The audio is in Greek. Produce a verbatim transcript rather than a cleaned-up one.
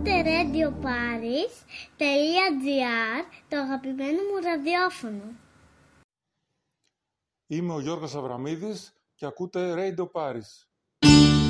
Ακούτε Radio Paris τελεία τζι άρ, το αγαπημένο μου ραδιόφωνο. Είμαι ο Γιώργος Αβραμίδης και ακούτε Radio Paris.